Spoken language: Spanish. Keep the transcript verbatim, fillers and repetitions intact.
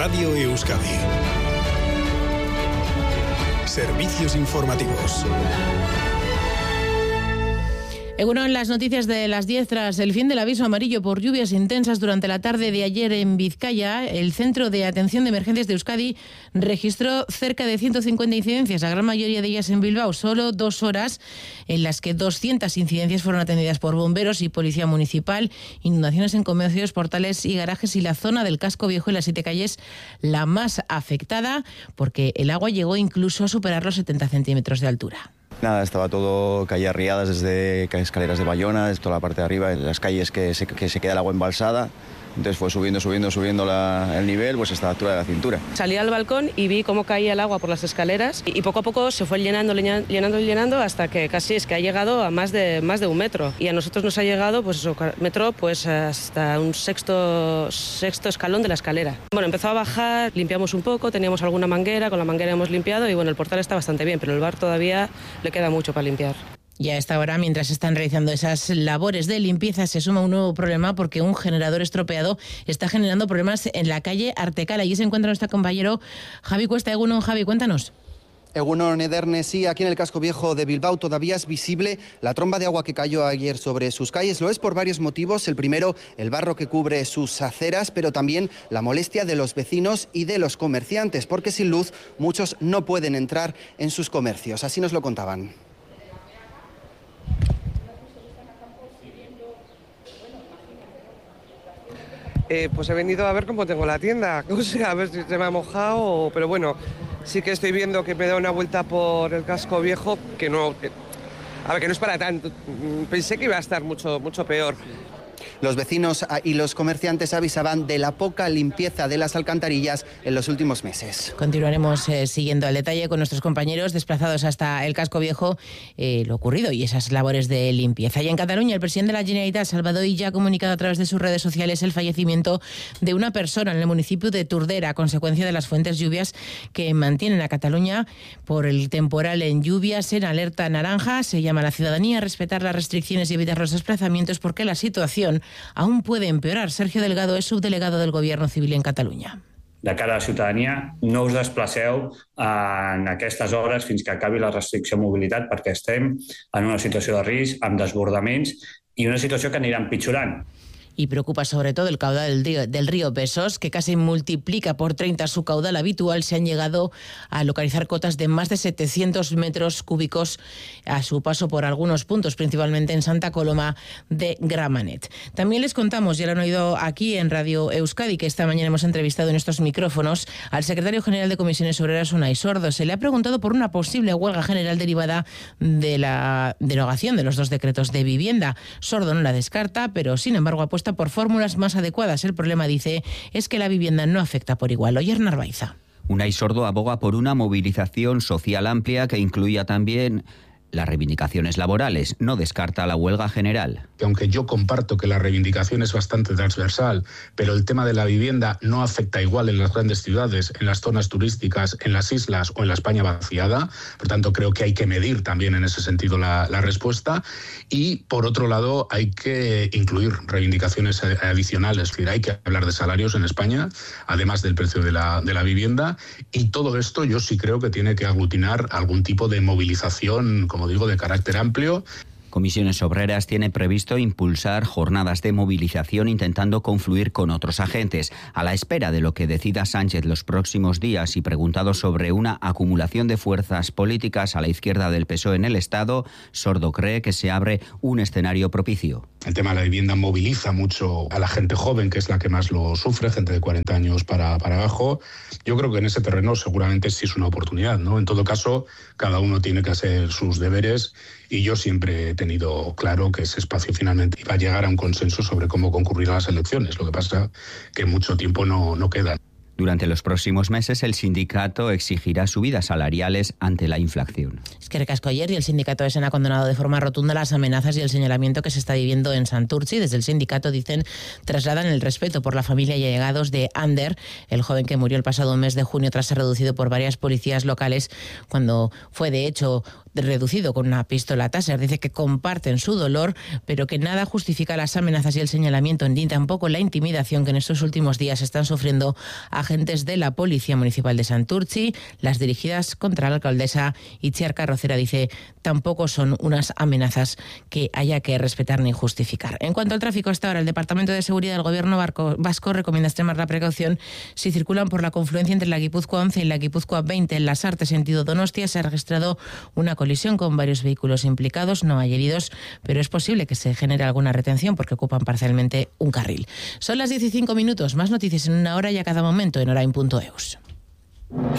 Radio Euskadi. Servicios informativos. Uno en las noticias de las diez, tras el fin del aviso amarillo por lluvias intensas durante la tarde de ayer en Vizcaya, el Centro de Atención de Emergencias de Euskadi registró cerca de ciento cincuenta incidencias, la gran mayoría de ellas en Bilbao. Solo dos horas en las que doscientas incidencias fueron atendidas por bomberos y policía municipal. Inundaciones en comercios, portales y garajes, y la zona del Casco Viejo y las siete calles la más afectada, porque el agua llegó incluso a superar los setenta centímetros de altura. Nada, estaba todo, caía riadas desde escaleras de Bayona, desde toda la parte de arriba, en las calles que se, que se queda el agua embalsada. Entonces fue subiendo, subiendo, subiendo la, el nivel, pues hasta la altura de la cintura. Salí al balcón y vi cómo caía el agua por las escaleras y, y poco a poco se fue llenando, llenando y llenando hasta que casi es que ha llegado a más de, más de un metro. Y a nosotros nos ha llegado, pues eso, metro, pues hasta un sexto, sexto escalón de la escalera. Bueno, empezó a bajar, limpiamos un poco, teníamos alguna manguera, con la manguera hemos limpiado y bueno, el portal está bastante bien, pero el bar todavía le queda mucho para limpiar. Y a esta hora, mientras están realizando esas labores de limpieza, se suma un nuevo problema porque un generador estropeado está generando problemas en la calle Artecal. Allí se encuentra nuestro compañero Javi Cuesta. Egunon, Javi, cuéntanos. Egunon, Ederne, sí, aquí en el Casco Viejo de Bilbao todavía es visible la tromba de agua que cayó ayer sobre sus calles. Lo es por varios motivos. El primero, el barro que cubre sus aceras, pero también la molestia de los vecinos y de los comerciantes, porque sin luz muchos no pueden entrar en sus comercios. Así nos lo contaban. Eh, pues he venido a ver cómo tengo la tienda, no sé, a ver si se me ha mojado, pero bueno, sí que estoy viendo que me da una vuelta por el Casco Viejo, que no, que, a ver, que no es para tanto, pensé que iba a estar mucho, mucho peor. Los vecinos y los comerciantes avisaban de la poca limpieza de las alcantarillas en los últimos meses. Continuaremos eh, siguiendo al detalle con nuestros compañeros desplazados hasta el Casco Viejo eh, lo ocurrido y esas labores de limpieza. Y en Cataluña, el presidente de la Generalitat, Salvador Illa, ha comunicado a través de sus redes sociales el fallecimiento de una persona en el municipio de Tordera a consecuencia de las fuertes lluvias que mantienen a Cataluña por el temporal en lluvias en alerta naranja. Se llama a la ciudadanía a respetar las restricciones y evitar los desplazamientos porque la situación aún puede empeorar. Sergio Delgado es subdelegado del Gobierno Civil en Catalunya. De cara a la ciutadania, no us desplaceu en aquestes hores fins que acabi la restricció de mobilitat perquè estem en una situació de risc, amb desbordaments i una situació que anirà empitjorant. Y preocupa sobre todo el caudal del río, del río Besós, que casi multiplica por treinta su caudal habitual. Se han llegado a localizar cotas de más de setecientos metros cúbicos a su paso por algunos puntos, principalmente en Santa Coloma de Gramenet. También les contamos, ya lo han oído aquí en Radio Euskadi, que esta mañana hemos entrevistado en estos micrófonos al secretario general de Comisiones Obreras, Unai Sordo. Se le ha preguntado por una posible huelga general derivada de la derogación de los dos decretos de vivienda. Sordo no la descarta, pero sin embargo apuesta por fórmulas más adecuadas. El problema, dice, es que la vivienda no afecta por igual. Oyer Narvaiza. Unai Sordo aboga por una movilización social amplia que incluya también las reivindicaciones laborales. No descarta la huelga general. Aunque yo comparto que la reivindicación es bastante transversal, pero el tema de la vivienda no afecta igual en las grandes ciudades, en las zonas turísticas, en las islas o en la España vaciada. Por tanto, creo que hay que medir también en ese sentido la, la respuesta. Y, por otro lado, hay que incluir reivindicaciones adicionales. Es decir, hay que hablar de salarios en España, además del precio de la, de la vivienda. Y todo esto yo sí creo que tiene que aglutinar algún tipo de movilización, como digo, de carácter amplio. Comisiones Obreras tiene previsto impulsar jornadas de movilización intentando confluir con otros agentes. A la espera de lo que decida Sánchez los próximos días y preguntado sobre una acumulación de fuerzas políticas a la izquierda del P S O E en el Estado, Sordo cree que se abre un escenario propicio. El tema de la vivienda moviliza mucho a la gente joven, que es la que más lo sufre, gente de cuarenta años para, para abajo. Yo creo que en ese terreno seguramente sí es una oportunidad, ¿no? En todo caso, cada uno tiene que hacer sus deberes y yo siempre he tenido claro que ese espacio finalmente iba a llegar a un consenso sobre cómo concurrir a las elecciones. Lo que pasa que mucho tiempo no, no queda. Durante los próximos meses, el sindicato exigirá subidas salariales ante la inflación. Es que recasco ayer y el sindicato ESEN ha condenado de forma rotunda las amenazas y el señalamiento que se está viviendo en Santurtzi. Desde el sindicato, dicen, trasladan el respeto por la familia y allegados de Ander, el joven que murió el pasado mes de junio tras ser reducido por varias policías locales cuando fue, de hecho, reducido con una pistola Taser. Dice que comparten su dolor, pero que nada justifica las amenazas y el señalamiento, ni tampoco la intimidación que en estos últimos días están sufriendo agentes de la Policía Municipal de Santurtzi. Las dirigidas contra la alcaldesa Itziar Carrocera, dice, tampoco son unas amenazas que haya que respetar ni justificar. En cuanto al tráfico, hasta ahora el Departamento de Seguridad del Gobierno vasco recomienda extremar la precaución si circulan por la confluencia entre la Guipúzcoa once y la Guipúzcoa veinte. En Las Artes, sentido Donostia, se ha registrado una colisión con varios vehículos implicados. No hay heridos, pero es posible que se genere alguna retención porque ocupan parcialmente un carril. Son las diez y cinco minutos. Más noticias en una hora y a cada momento en orain punto eus.